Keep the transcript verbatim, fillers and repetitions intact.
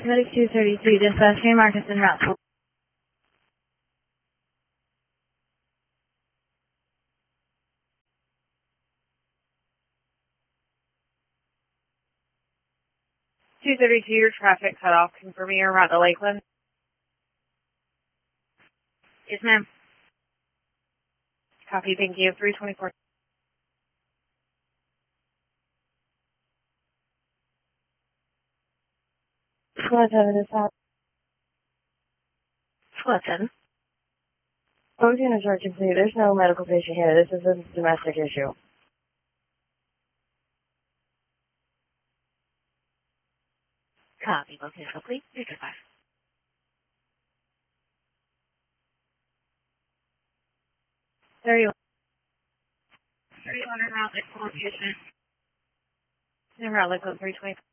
Medic two thirty-three, dispatch, Shane Marcus en route. two thirty-two, your traffic cut off. Confirming your route to Lakeland. Yes, ma'am. Copy, thank you. three twenty-four. Squad seven is out. Squad seven. Phone is charge complete. There's no medical patient here. This is a domestic issue. Copy, location complete. Victor five. thirty-one. thirty-one en route, Lakeland, patient. En route, Lakeland three twenty.